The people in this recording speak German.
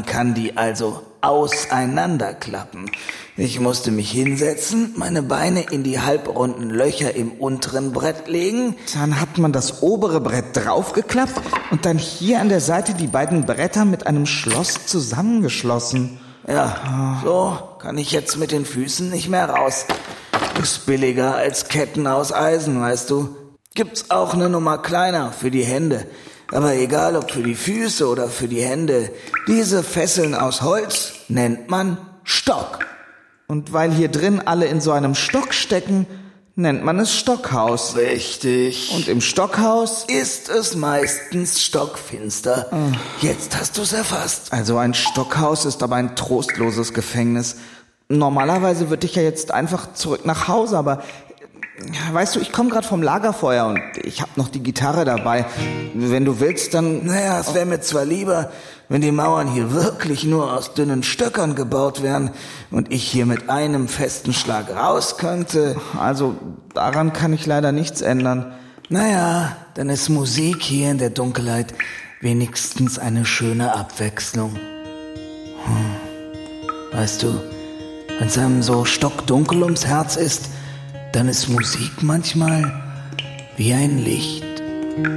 Man kann die also auseinanderklappen. Ich musste mich hinsetzen, meine Beine in die halbrunden Löcher im unteren Brett legen. Dann hat man das obere Brett draufgeklappt und dann hier an der Seite die beiden Bretter mit einem Schloss zusammengeschlossen. Ja, so kann ich jetzt mit den Füßen nicht mehr raus. Ist billiger als Ketten aus Eisen, weißt du. Gibt's auch eine Nummer kleiner für die Hände. Aber egal ob für die Füße oder für die Hände, diese Fesseln aus Holz nennt man Stock. Und weil hier drin alle in so einem Stock stecken, nennt man es Stockhaus. Richtig. Und im Stockhaus ist es meistens stockfinster. Jetzt hast du's erfasst. Also ein Stockhaus ist aber ein trostloses Gefängnis. Normalerweise würde ich ja jetzt einfach zurück nach Hause, aber weißt du, ich komme gerade vom Lagerfeuer und ich habe noch die Gitarre dabei. Wenn du willst, dann... Naja, es wäre mir zwar lieber, wenn die Mauern hier wirklich nur aus dünnen Stöckern gebaut wären und ich hier mit einem festen Schlag raus könnte. Also daran kann ich leider nichts ändern. Naja, dann ist Musik hier in der Dunkelheit wenigstens eine schöne Abwechslung. Weißt du, wenn es einem so stockdunkel ums Herz ist, dann ist Musik manchmal wie ein Licht.